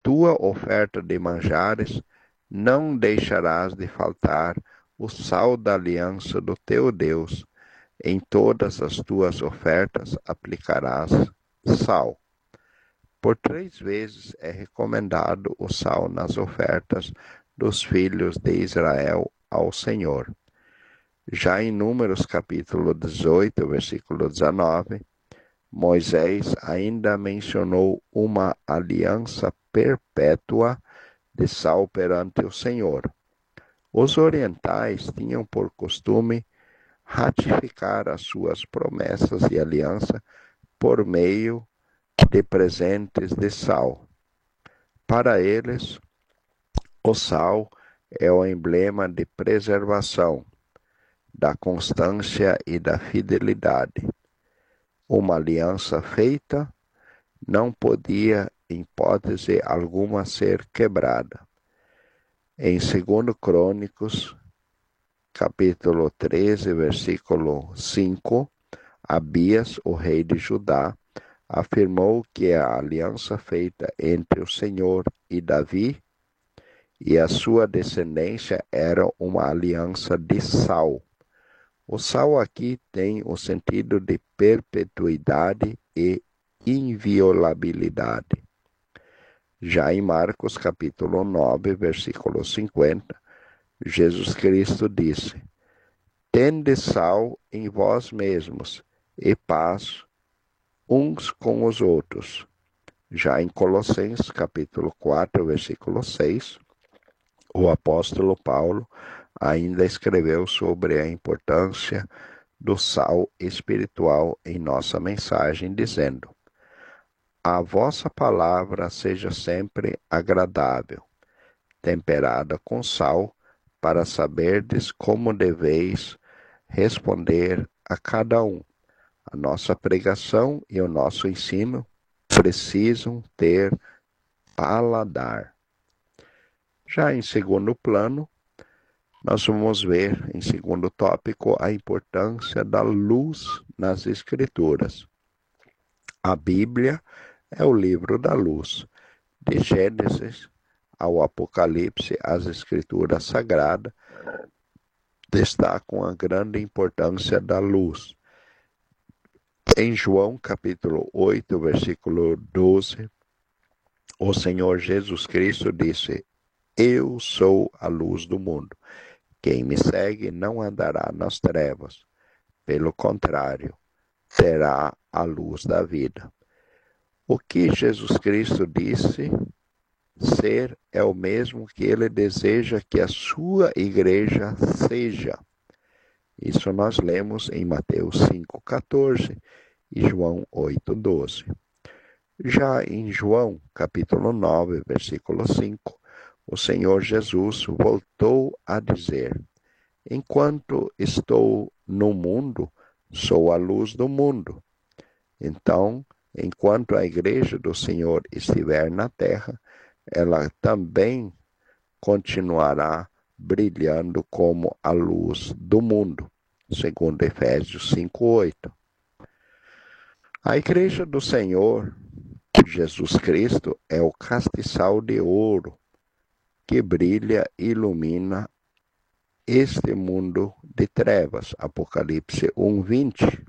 tua oferta de manjares, não deixarás de faltar o sal da aliança do teu Deus. Em todas as tuas ofertas aplicarás sal. Por 3 vezes é recomendado o sal nas ofertas dos filhos de Israel ao Senhor. Já em Números capítulo 18, versículo 19, Moisés ainda mencionou uma aliança perpétua de sal perante o Senhor. Os orientais tinham por costume ratificar as suas promessas de aliança por meio de presentes de sal. Para eles, o sal é o emblema de preservação, da constância e da fidelidade. Uma aliança feita não podia, em hipótese alguma, ser quebrada. Em 2 Crônicos, capítulo 13, versículo 5, Abias, o rei de Judá, afirmou que a aliança feita entre o Senhor e Davi e a sua descendência era uma aliança de sal. O sal aqui tem o sentido de perpetuidade e inviolabilidade. Já em Marcos capítulo 9, versículo 50, Jesus Cristo disse: Tende sal em vós mesmos e paz uns com os outros. Já em Colossenses capítulo 4, versículo 6, o apóstolo Paulo ainda escreveu sobre a importância do sal espiritual em nossa mensagem, dizendo: A vossa palavra seja sempre agradável, temperada com sal, para saberdes como deveis responder a cada um. A nossa pregação e o nosso ensino precisam ter paladar. Já em segundo plano, nós vamos ver, em segundo tópico, a importância da luz nas Escrituras. A Bíblia é o livro da luz. De Gênesis ao Apocalipse, as Escrituras Sagradas destacam a grande importância da luz. Em João capítulo 8, versículo 12, o Senhor Jesus Cristo disse: Eu sou a luz do mundo. Quem me segue não andará nas trevas. Pelo contrário, terá a luz da vida. O que Jesus Cristo disse ser é o mesmo que ele deseja que a sua igreja seja. Isso nós lemos em Mateus 5,14 e João 8,12. Já em João, capítulo 9, versículo 5, o Senhor Jesus voltou a dizer: Enquanto estou no mundo, sou a luz do mundo. Então, enquanto a igreja do Senhor estiver na terra, ela também continuará brilhando como a luz do mundo, segundo Efésios 5:8. A igreja do Senhor Jesus Cristo é o castiçal de ouro que brilha e ilumina este mundo de trevas. Apocalipse 1:20.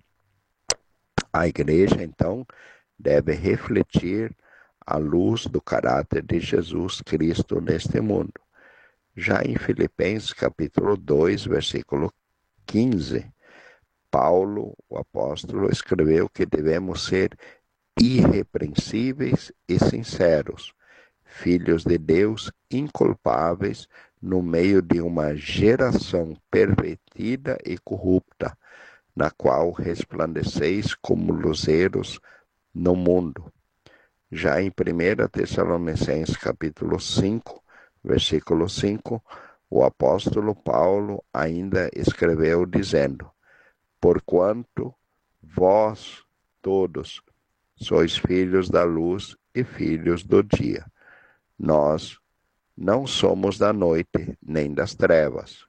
A igreja, então, deve refletir a luz do caráter de Jesus Cristo neste mundo. Já em Filipenses capítulo 2, versículo 15, Paulo, o apóstolo, escreveu que devemos ser irrepreensíveis e sinceros, filhos de Deus inculpáveis no meio de uma geração pervertida e corrupta, na qual resplandeceis como luzeiros no mundo. Já em 1 Tessalonicenses capítulo 5, versículo 5, o apóstolo Paulo ainda escreveu dizendo: Porquanto vós todos sois filhos da luz e filhos do dia. Nós não somos da noite nem das trevas.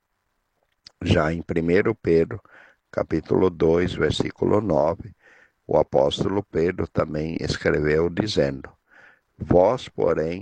Já em 1 Pedro, capítulo 2, versículo 9, o apóstolo Pedro também escreveu dizendo: Vós, porém,